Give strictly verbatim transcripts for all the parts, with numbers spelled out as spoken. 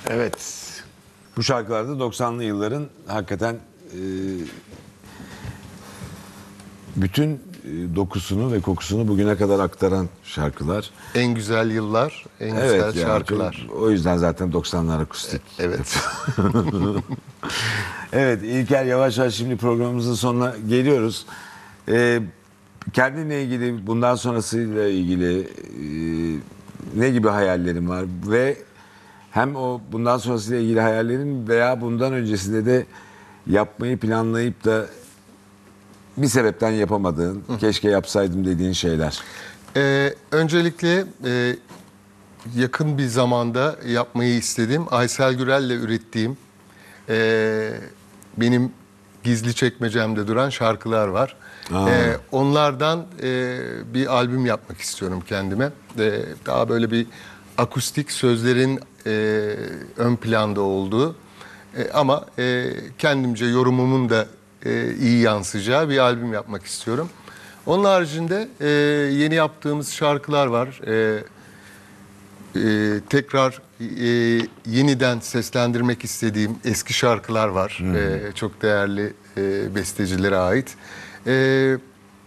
Evet. Bu şarkılarda doksanlı yılların hakikaten e, bütün e, dokusunu ve kokusunu bugüne kadar aktaran şarkılar. En güzel yıllar, en güzel Evet, yani şarkılar. çok- o yüzden zaten doksanlar akustik. Evet. Evet, İlker, yavaş yavaş şimdi programımızın sonuna geliyoruz. Ee, kendinle ilgili, bundan sonrasıyla ilgili e, ne gibi hayallerin var? Ve hem o bundan sonrasıyla ilgili hayallerin veya bundan öncesinde de yapmayı planlayıp da bir sebepten yapamadığın, keşke yapsaydım dediğin şeyler. Ee, öncelikle e, yakın bir zamanda yapmayı istediğim, Aysel Gürel'le ürettiğim, e, benim gizli çekmecemde duran şarkılar var. Aa. E, onlardan e, bir albüm yapmak istiyorum kendime. E, daha böyle bir akustik, sözlerin e, ön planda olduğu e, ama e, kendimce yorumumun da e, iyi yansıyacağı bir albüm yapmak istiyorum. Onun haricinde e, yeni yaptığımız şarkılar var. E, e, tekrar e, yeniden seslendirmek istediğim eski şarkılar var. E, çok değerli e, bestecilere ait. E,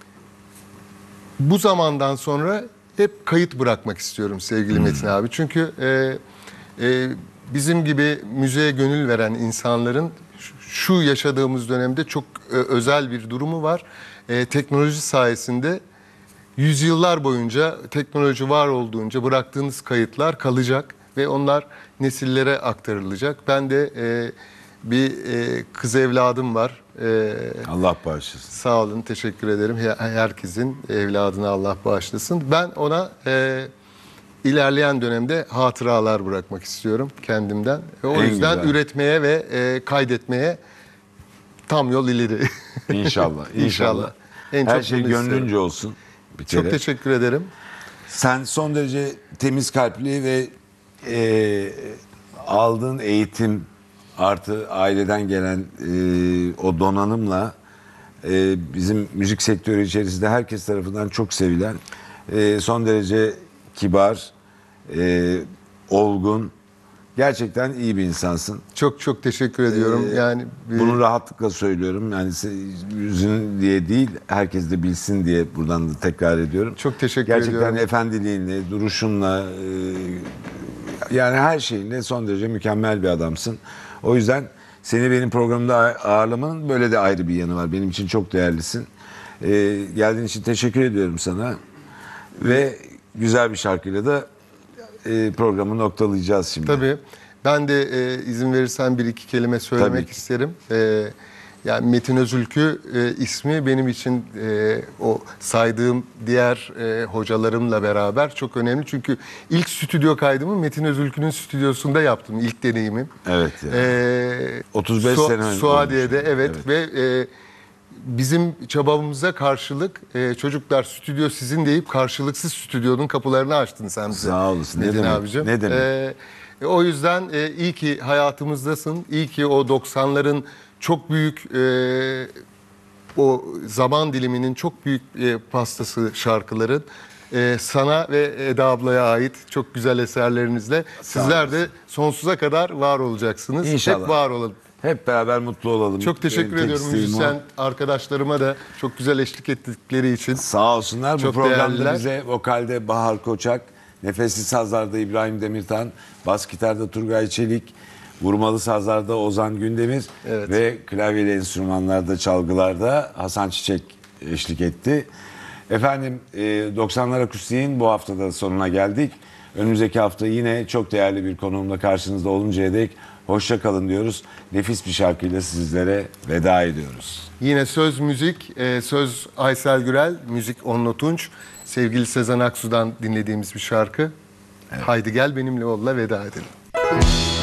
bu zamandan sonra hep kayıt bırakmak istiyorum sevgili Metin abi. Çünkü e, e, bizim gibi müziğe gönül veren insanların şu yaşadığımız dönemde çok e, özel bir durumu var. E, teknoloji sayesinde yüzyıllar boyunca teknoloji var olduğunca bıraktığınız kayıtlar kalacak ve onlar nesillere aktarılacak. Ben de e, bir e, kız evladım var. E, Allah bağışlasın. Sağ olun, teşekkür ederim. Her- Herkesin evladına Allah bağışlasın. Ben ona e, ilerleyen dönemde hatıralar bırakmak istiyorum kendimden. Ve o En yüzden güzel. üretmeye ve e, kaydetmeye tam yol ileri. İnşallah, inşallah. İnşallah. En Her çok şey bunu gönlünce isterim. olsun. Bir kere. Çok teşekkür ederim. Sen son derece temiz kalpli ve e, aldığın eğitim artı aileden gelen e, o donanımla e, bizim müzik sektörü içerisinde herkes tarafından çok sevilen, e, son derece kibar, e, olgun, gerçekten iyi bir insansın. Çok çok teşekkür ediyorum. Ee, yani bir- Bunu rahatlıkla söylüyorum. Yani se- yüzün diye değil, herkes de bilsin diye buradan da tekrar ediyorum. Çok teşekkür Gerçekten ediyorum. efendiliğinle, duruşunla, e, yani her şeyinle son derece mükemmel bir adamsın. O yüzden seni benim programda ağırlamanın böyle de ayrı bir yanı var. Benim için çok değerlisin. Ee, geldiğin için teşekkür ediyorum sana. Ve güzel bir şarkıyla da e, programı noktalayacağız şimdi. tabii ben de e, izin verirsen bir iki kelime söylemek Tabii ki. isterim. E, yani Metin Özülkü e, ismi benim için e, o saydığım diğer e, hocalarımla beraber çok önemli. Çünkü ilk stüdyo kaydımı Metin Özülkü'nün stüdyosunda yaptım. İlk deneyimim. Evet ya. E, otuz beş Su- sene önce Suadiye'de olmuş. evet, Evet. ve e, bizim çabamıza karşılık e, çocuklar stüdyo sizin deyip karşılıksız stüdyonun kapılarını açtın sen bize. Sağ olasın. Ne Metin demek, abicim. ne demek. E, e, o yüzden e, iyi ki hayatımızdasın. İyi ki o doksanların çok büyük e, o zaman diliminin çok büyük e, pastası şarkıların e, sana ve Eda ablaya ait çok güzel eserlerinizle sizler de sonsuza kadar var olacaksınız. İnşallah. Hep var olun. Hep beraber mutlu olalım. Çok teşekkür Benim tek ediyorum isteğim o. müzisyen arkadaşlarıma da çok güzel eşlik ettikleri için. Sağ olsunlar. Bu Çok programda değerliler. bize vokalde Bahar Koçak, nefesli sazlarda İbrahim Demirtan, bas gitarda Turgay Çelik, vurmalı sazlarda Ozan Gündemir Evet. ve klavyeli enstrümanlarda, çalgılarda Hasan Çiçek eşlik etti. Efendim e, doksanlar Akustik'in bu haftada sonuna geldik. Önümüzdeki hafta yine çok değerli bir konuğumla karşınızda oluncaya dek hoşça kalın diyoruz. Nefis bir şarkıyla sizlere veda ediyoruz. Yine söz müzik, e, söz Aysel Gürel, müzik Onno Tunç, sevgili Sezen Aksu'dan dinlediğimiz bir şarkı. Haydi gel benimle olla veda edelim.